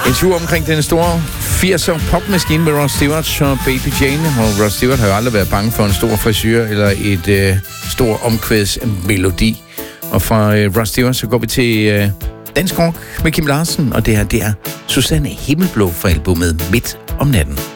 En tur omkring den store 80'er popmaskine med Rod Stewart og Baby Jane. Og Rod Stewart har jo aldrig været bange for en stor frisyr eller et stor omkvædsmelodi. Og fra Rod Stewart så går vi til Dansk Rock med Kim Larsen. Og det her, det er Susanne Himmelblå fra albumet Midt om natten.